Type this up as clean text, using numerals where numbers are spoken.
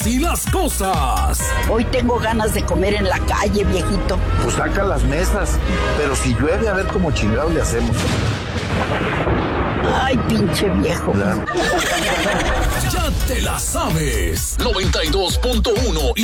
Y las cosas. Hoy tengo ganas de comer en la calle, viejito. Pues saca las mesas, pero si llueve a ver cómo chingados le hacemos. Ay, pinche viejo. Ya te la sabes. 92.1